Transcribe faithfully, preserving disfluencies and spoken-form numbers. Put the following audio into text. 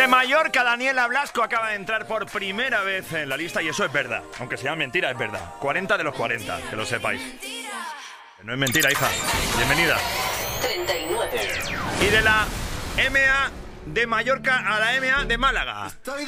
De Mallorca, Daniela Blasco acaba de entrar por primera vez en la lista y eso es verdad. Aunque sea mentira, es verdad. cuarenta de los cuarenta, que lo sepáis. No es mentira, hija. Bienvenida. treinta y nueve. Y de la M A de Mallorca a la M A de Málaga.